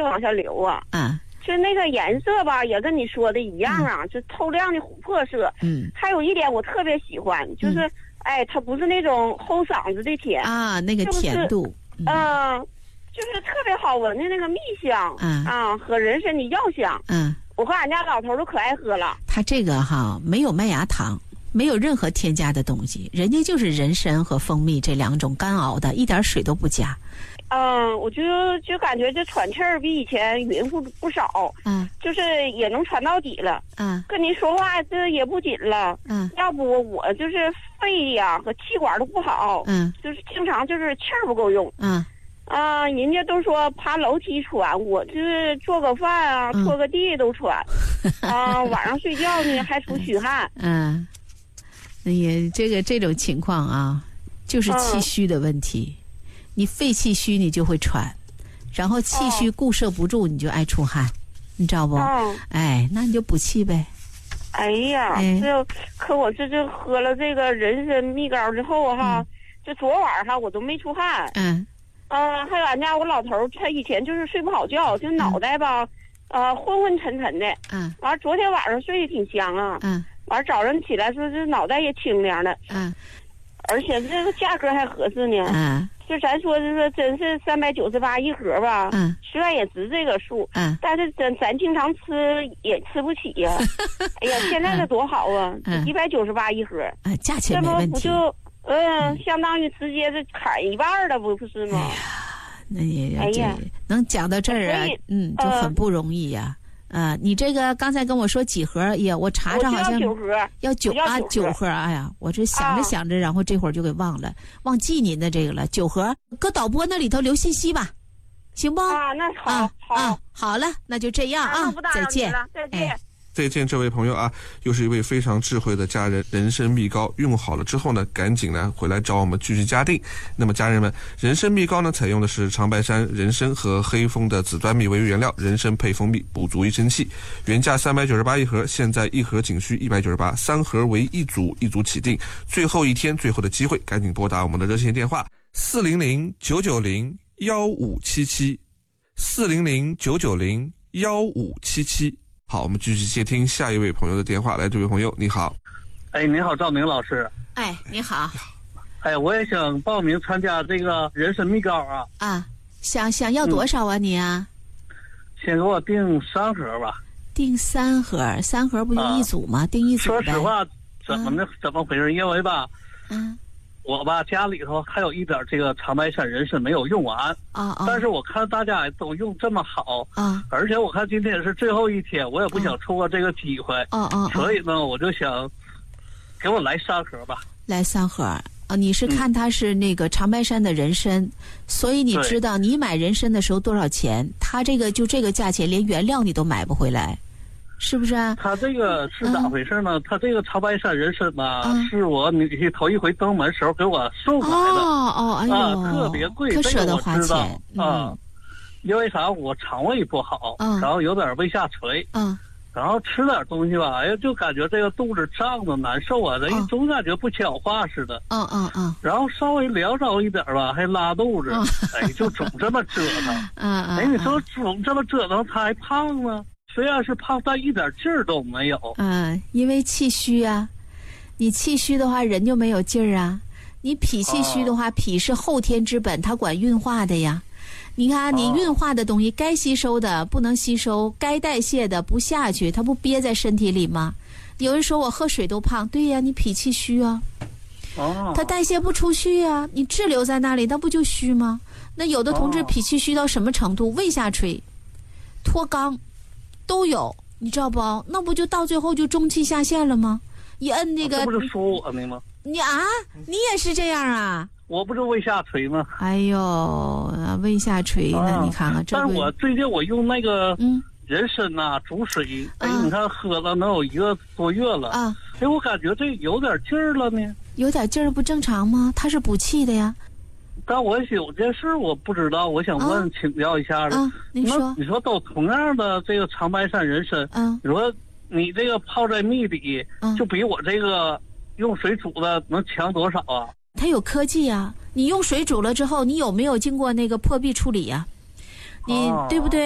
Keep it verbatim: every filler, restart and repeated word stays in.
往下流啊。 啊， 就那个颜色吧，也跟你说的一样啊，嗯、就透亮的琥珀色。 嗯， 还有一点我特别喜欢，就是、嗯、哎，它不是那种齁嗓子的甜啊，那个甜度， 嗯、呃，就是特别好闻的那个蜜香， 嗯啊，和人参的药香， 嗯， 我和俺家老头都可爱喝了。 它这个哈没有麦芽糖。没有任何添加的东西，人家就是人参和蜂蜜这两种干熬的，一点水都不加。 嗯，我就就感觉这喘气儿比以前匀乎不少， 嗯， 就是也能喘到底了， 嗯， 跟您说话这也不紧了， 嗯， 要不我就是肺呀和气管都不好， 嗯， 就是经常就是气儿不够用， 嗯， 啊，人家都说爬楼梯喘，我就是做个饭啊， 嗯、 拖个地都喘，啊，晚上睡觉呢还出虚汗， 嗯。也这个这种情况啊，就是气虚的问题。嗯、你肺气虚，你就会喘，然后气虚固摄不住，你就爱出汗，你知道不？ 嗯、 哎，那你就补气呗。 哎呀， 哎、 这可我这这喝了这个人参蜜膏之后哈，嗯、就昨晚哈我都没出汗。 嗯。 嗯、呃，还有俺家我老头，他以前就是睡不好觉，就脑袋吧，嗯、呃昏昏沉沉的。 嗯。 完了，昨天晚上睡得挺香啊。 嗯。 完早上起来说这脑袋也清凉了， 嗯， 而且这个价格还合适呢， 嗯， 就咱说就是说真是三百九十八一盒吧， 嗯， 虽然也值这个数， 嗯， 但是咱咱经常吃也吃不起呀、啊，哎呀，现在这多好啊，一百九十八一盒， 啊，价钱没问题， 这不不就嗯、呃，相当于直接是砍一半了，不不是吗？ 哎呀，那也哎呀， 能讲到这儿啊，嗯，就很不容易呀、啊。啊、呃，你这个刚才跟我说几盒也，我查查好像要九盒， 要九啊九盒。哎呀，我这想着想着，啊、然后这会儿就给忘了，忘记您的这个了。九盒，搁导播那里头留信息吧，行不？ 啊，那好， 啊、 好， 啊，好了，那就这样啊， 啊再见， 再见。哎再见，这位朋友啊，又是一位非常智慧的家人。人参蜜膏用好了之后呢，赶紧呢回来找我们继续加定。那么家人们，人参蜜膏呢采用的是长白山人参和黑蜂的紫端蜜为原料，人参配蜂蜜，补足一身气。原价三百九十八一盒，现在一盒仅需一百九十八，三盒为一组，一组起订。最后一天，最后的机会，赶紧拨打我们的热线电话四零零九九零幺五七七，四零零九九零幺五七七。好，我们继续接听下一位朋友的电话。来，这位朋友你好。 哎，你好，赵明老师。 哎，你好。 哎，我也想报名参加这个人参蜜膏啊。 啊，想想要多少啊、嗯、你啊？ 先给我订三盒吧。 订三盒，三盒不就一组吗？啊、订一组呗。 说实话，怎么的、啊、怎么回事？因为吧， 嗯、啊， 我吧家里头还有一点这个长白山人参没有用完啊啊！ 但是我看大家都用这么好啊， 而且我看今天是最后一天，我也不想错过这个机会。 哦哦， 所以呢，我就想给我来三盒吧。 来三盒啊！你是看它是那个长白山的人参、嗯，所以你知道你买人参的时候多少钱？它这个就这个价钱，连原料你都买不回来。是不是啊？ 他这个是咋回事呢？嗯、他这个长白山人参吧， 嗯、 是我女婿头一回登门时候给我送来的。 哦哦，哎呦， 啊，特别贵， 可舍得花钱、 这个我知道啊、 嗯。 因为啥？我肠胃不好， 嗯、 然后有点胃下垂， 嗯， 然后吃点东西吧，哎呀，就感觉这个肚子胀的难受啊，人、嗯、总感觉不消化似的。 嗯嗯嗯。 然后稍微凉着一点吧，还拉肚子，嗯、哎，就总这么折腾。 嗯嗯。 哎，你说总这么折腾，他还胖吗？虽然是胖，但一点劲儿都没有。 嗯，因为气虚啊，你气虚的话，人就没有劲儿啊。你脾气虚的话，哦、脾是后天之本，它管运化的呀。你看，你运化的东西，该吸收的不能吸收，该代谢的不下去，它不憋在身体里吗？有人说我喝水都胖，对呀，你脾气虚啊。 哦。 它代谢不出去啊，你滞留在那里，那不就虚吗？那有的同志脾气虚到什么程度？胃下垂、脱肛。都有，你知道不？那不就到最后就中气下陷了吗？一摁那个， 这不是说我呢吗？ 你啊，你也是这样啊？ 我不是胃下垂吗？ 哎呦，胃下垂呢？啊、你看看，这但是我最近我用那个嗯人参呐、啊、煮水， 啊、 哎，你看喝了能有一个多月了啊， 哎，我感觉这有点劲儿了呢。 有点劲儿不正常吗？它是补气的呀。 但我有件事我不知道，我想问、啊、请教一下的。 啊，你说， 你说都同样的这个长白山人参， 嗯， 你说你这个泡在蜜里， 嗯， 就比我这个用水煮的能强多少啊？ 它有科技啊！你用水煮了之后，你有没有经过那个破壁处理呀、啊？你、哦、对不对？